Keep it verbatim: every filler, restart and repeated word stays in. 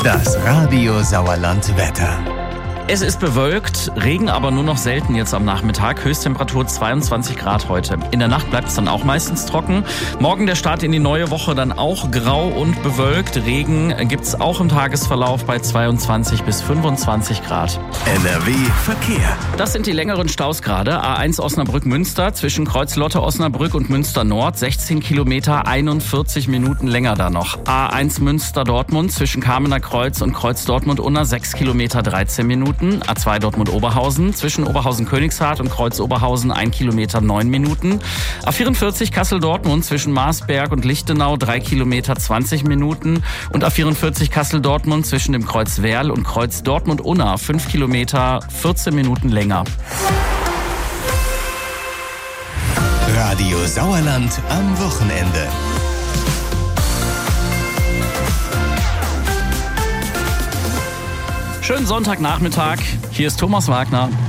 Das Radio Sauerland Wetter. Es ist bewölkt, Regen aber nur noch selten jetzt am Nachmittag. Höchsttemperatur zweiundzwanzig Grad heute. In der Nacht bleibt es dann auch meistens trocken. Morgen der Start in die neue Woche dann auch grau und bewölkt. Regen gibt's auch im Tagesverlauf bei zweiundzwanzig bis fünfundzwanzig Grad. N R W Verkehr. Das sind die längeren Staus gerade. A eins Osnabrück-Münster zwischen Kreuz-Lotte-Osnabrück und Münster-Nord. sechzehn Kilometer, einundvierzig Minuten länger da noch. A eins Münster-Dortmund zwischen Kamener Kreuz und Kreuz-Dortmund-Unna. sechs Kilometer, dreizehn Minuten. A zwei Dortmund-Oberhausen zwischen Oberhausen-Königshardt und Kreuz-Oberhausen ein Kilometer, neun Minuten. A vierundvierzig Kassel-Dortmund zwischen Marsberg und Lichtenau drei Kilometer, zwanzig Minuten. Und A vierundvierzig Kassel-Dortmund zwischen dem Kreuz Werl und Kreuz Dortmund-Unna fünf Kilometer, vierzehn Minuten länger. Radio Sauerland am Wochenende. Schönen Sonntagnachmittag. Hier ist Thomas Wagner.